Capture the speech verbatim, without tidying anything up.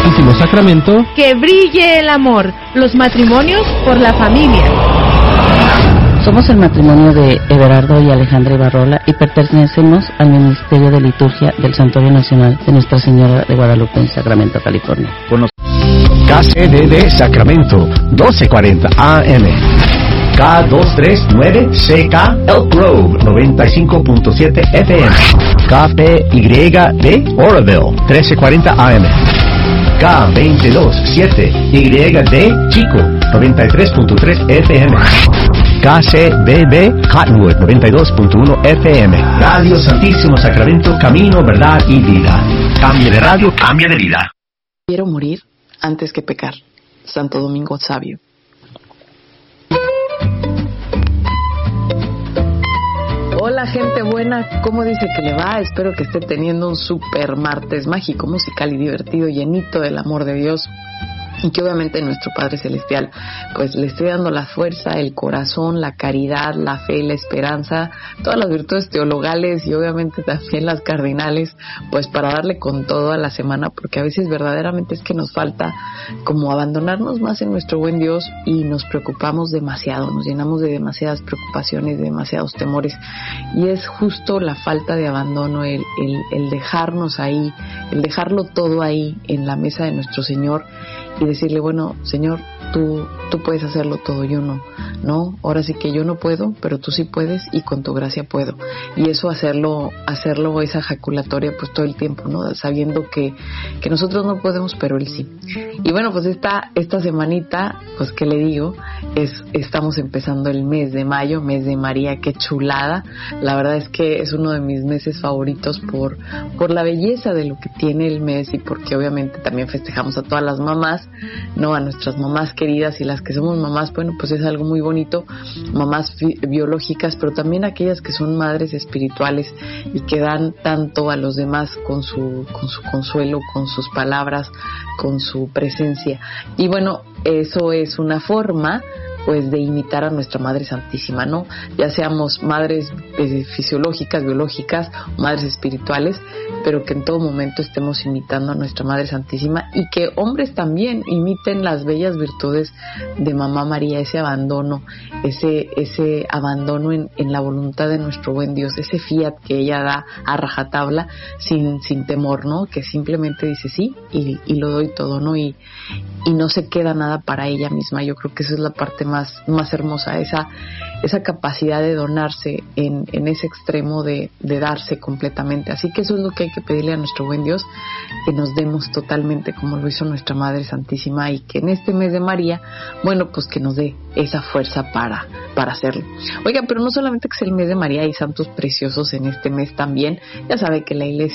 Santísimo Sacramento. Que brille el amor, los matrimonios por la familia. Somos el matrimonio de Everardo y Alejandra Ibarrola y pertenecemos al Ministerio de Liturgia del Santuario Nacional de Nuestra Señora de Guadalupe en Sacramento, California. K C D D Sacramento, doce cuarenta A M. K doscientos treinta y nueve C K Elk Grove, noventa y cinco punto siete F M. K P Y D Oroville, trece cuarenta A M. K veintidós siete Y D Chico, noventa y tres punto tres F M. K C B B Cottonwood, noventa y dos punto uno F M. Radio Santísimo Sacramento, camino, verdad y vida. Cambia de radio, cambia de vida. Quiero morir antes que pecar. Santo Domingo Sabio. Hola gente buena, ¿cómo dice que le va? Espero que esté teniendo un super martes mágico, musical y divertido, llenito del amor de Dios. Y que obviamente nuestro Padre Celestial pues le esté dando la fuerza, el corazón, la caridad, la fe, la esperanza, todas las virtudes teologales y obviamente también las cardinales, pues para darle con todo a la semana, porque a veces verdaderamente es que nos falta como abandonarnos más en nuestro buen Dios y nos preocupamos demasiado, nos llenamos de demasiadas preocupaciones, de demasiados temores, y es justo la falta de abandono, el, el, el dejarnos ahí, el dejarlo todo ahí en la mesa de nuestro Señor y decirle, bueno, Señor, tú, tú puedes hacerlo todo, yo no, no, ahora sí que yo no puedo, pero tú sí puedes y con tu gracia puedo. Y eso hacerlo, hacerlo esa ejaculatoria pues todo el tiempo, ¿no? Sabiendo que, que nosotros no podemos, pero Él sí. Y bueno, pues esta, esta semanita, pues qué le digo, es, estamos empezando el mes de mayo, mes de María, qué chulada. La verdad es que es uno de mis meses favoritos por, por la belleza de lo que tiene el mes y porque obviamente también festejamos a todas las mamás, no, a nuestras mamás queridas, y las que somos mamás, bueno, pues es algo muy bonito, mamás fi- biológicas, pero también aquellas que son madres espirituales y que dan tanto a los demás con su, con su consuelo, con sus palabras, con su presencia. Y bueno, eso es una forma pues de imitar a nuestra Madre Santísima, ¿no? Ya seamos madres eh, fisiológicas, biológicas, madres espirituales, pero que en todo momento estemos imitando a nuestra Madre Santísima y que hombres también imiten las bellas virtudes de Mamá María, ese abandono, ese ese abandono en, en la voluntad de nuestro buen Dios, ese fiat que ella da a rajatabla sin sin temor, ¿no? Que simplemente dice sí y, y lo doy todo, ¿no? Y, y no se queda nada para ella misma. Yo creo que esa es la parte más más, más hermosa, esa, esa capacidad de donarse en, en ese extremo de, de darse completamente. Así que eso es lo que hay que pedirle a nuestro buen Dios, que nos demos totalmente como lo hizo nuestra Madre Santísima, y que en este mes de María, bueno, pues que nos dé esa fuerza para, para hacerlo. Oiga, pero no solamente que es el mes de María, hay santos preciosos en este mes también. Ya sabe que la Iglesia